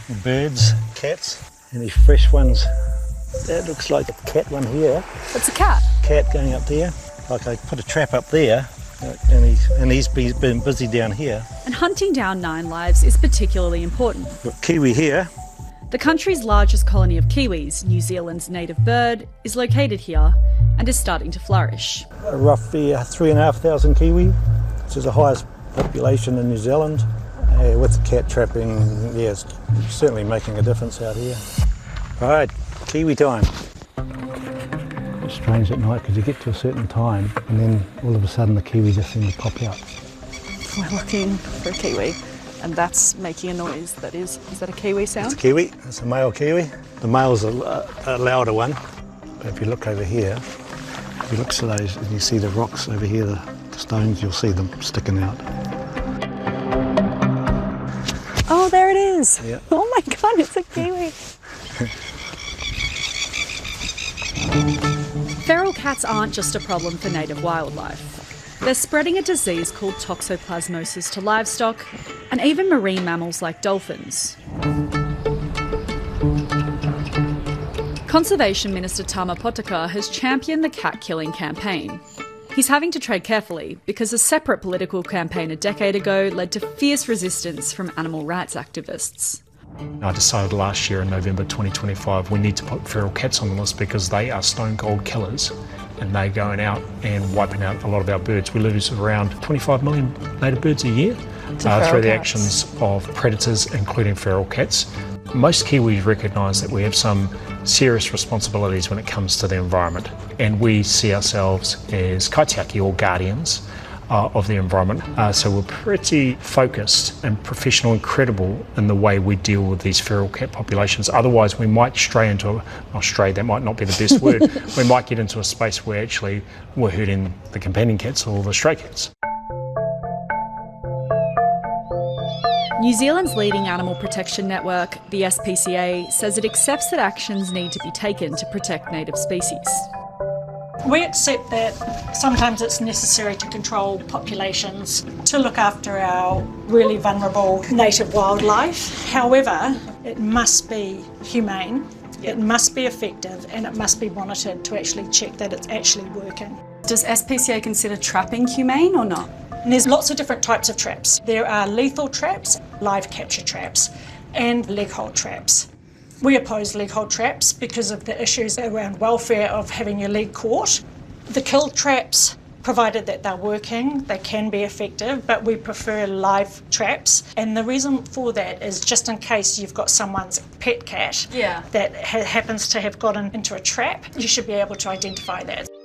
birds, cats, any fresh ones. That looks like a cat one here. It's a cat? Cat going up there. Like I put a trap up there and he's been busy down here. And hunting down 9 lives is particularly important. Got kiwi here. The country's largest colony of kiwis, New Zealand's native bird, is located here and is starting to flourish. Roughly 3,500 kiwi, which is the highest population in New Zealand. With the cat trapping, yeah, it's certainly making a difference out here. All right, kiwi time. It's strange at night because you get to a certain time and then all of a sudden the kiwi just seem to pop out. We're looking for a kiwi and that's making a noise. Is that a kiwi sound? It's a kiwi, it's a male kiwi. The male's a louder one. But if you look over here, if you look to those and you see the rocks over here, the stones, you'll see them sticking out. Oh, there it is. Yeah. Oh my God, it's a kiwi. Feral cats aren't just a problem for native wildlife. They're spreading a disease called toxoplasmosis to livestock and even marine mammals like dolphins. Conservation Minister Tama Potaka has championed the cat-killing campaign. He's having to tread carefully because a separate political campaign a decade ago led to fierce resistance from animal rights activists. I decided last year in November 2025 we need to put feral cats on the list because they are stone cold killers and they're going out and wiping out a lot of our birds. We lose around 25 million native birds a year through the actions of predators, including feral cats. Most Kiwis recognise that we have some serious responsibilities when it comes to the environment, and we see ourselves as kaitiaki or guardians of the environment. So we're pretty focused and professional and credible in the way we deal with these feral cat populations. Otherwise we might stray into, that might not be the best word, we might get into a space where actually we're hurting the companion cats or the stray cats. New Zealand's leading animal protection network, the SPCA, says it accepts that actions need to be taken to protect native species. We accept that sometimes it's necessary to control populations to look after our really vulnerable native wildlife. However, it must be humane, it must be effective, and it must be monitored to actually check that it's actually working. Does SPCA consider trapping humane or not? And there's lots of different types of traps. There are lethal traps, live capture traps, and leg hold traps. We oppose leg hold traps because of the issues around welfare of having your leg caught. The kill traps, provided that they're working, they can be effective, but we prefer live traps. And the reason for that is just in case you've got someone's pet cat that happens to have gotten into a trap, you should be able to identify that.